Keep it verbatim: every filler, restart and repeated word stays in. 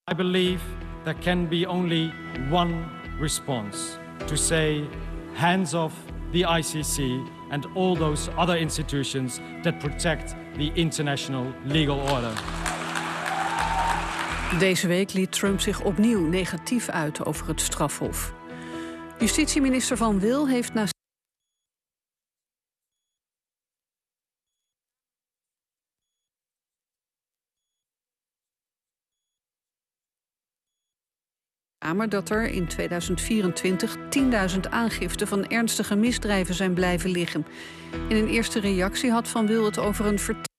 I believe there can be only one response: to say, hands off the I C C and all those other institutions that protect the international legal order. Deze week liet Trump zich opnieuw negatief uit over het strafhof. Justitieminister Van Wil heeft na dat er in tweeduizend vierentwintig tienduizend aangiften van ernstige misdrijven zijn blijven liggen. In een eerste reactie had Van Wil het over een